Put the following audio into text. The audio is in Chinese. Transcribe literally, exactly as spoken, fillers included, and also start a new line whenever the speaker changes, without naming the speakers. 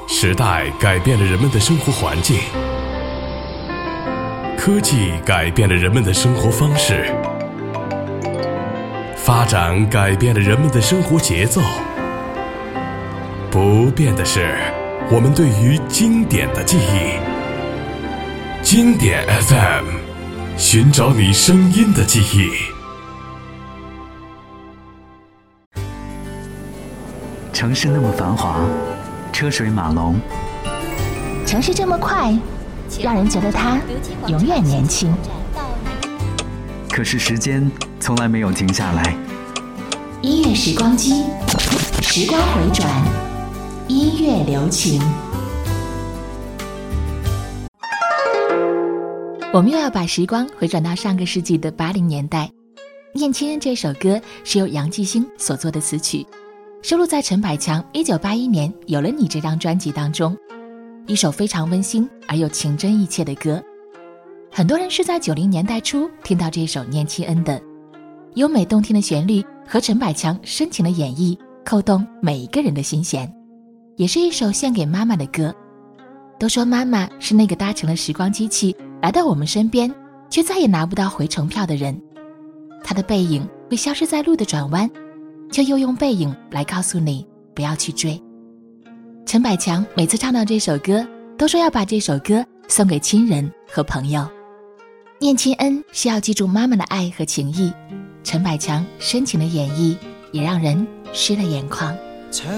时代改变了人们的生活环境，科技改变了人们的生活方式，发展改变了人们的生活节奏。不变的是我们对于经典的记忆。经典 F M， 寻找你声音的记忆。
城市那么繁华，车水马龙，
城市这么快，让人觉得它永远年轻。
可是时间从来没有停下来。
音乐时光机，时光回转，音乐留情。我们又要把时光回转到上个世纪的八零年代。念亲恩这首歌是由杨继兴所作的词曲，收录在陈百强一九八一年《有了你》这张专辑当中，一首非常温馨而又情真意切的歌。很多人是在九零年代初听到这首念亲恩的，优美动听的旋律和陈百强深情的演绎扣动每一个人的心弦，也是一首献给妈妈的歌。都说妈妈是那个搭乘了时光机器来到我们身边却再也拿不到回程票的人，她的背影会消失在路的转弯，却又用背影来告诉你不要去追。陈百强每次唱到这首歌都说要把这首歌送给亲人和朋友。念亲恩是要记住妈妈的爱和情谊，陈百强深情的演绎也让人湿了眼眶。